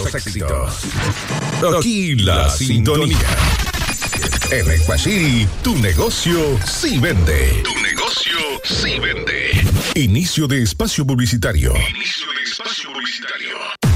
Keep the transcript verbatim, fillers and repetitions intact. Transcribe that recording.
los éxitos. Aquí la sintonía. En Equacity, tu negocio sí vende. Tu negocio sí vende. Inicio de espacio publicitario. Inicio de espacio